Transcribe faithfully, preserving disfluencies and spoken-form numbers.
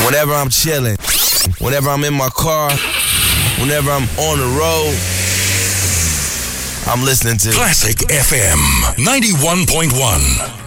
Whenever I'm chilling, whenever I'm in my car, whenever I'm on the road, I'm listening to Classic F M ninety-one point one.